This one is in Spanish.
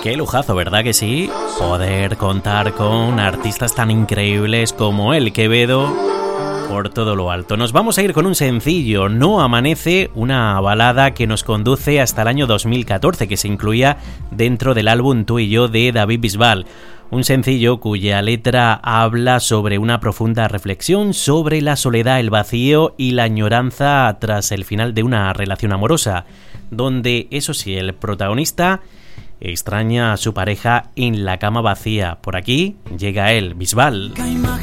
Qué lujazo, ¿verdad que sí? Poder contar con artistas tan increíbles como el Quevedo por todo lo alto. Nos vamos a ir con un sencillo, No Amanece, una balada que nos conduce hasta el año 2014, que se incluía dentro del álbum Tú y yo de David Bisbal. Un sencillo cuya letra habla sobre una profunda reflexión sobre la soledad, el vacío y la añoranza tras el final de una relación amorosa, donde, eso sí, el protagonista extraña a su pareja en la cama vacía. Por aquí llega él, Bisbal. Que imaginar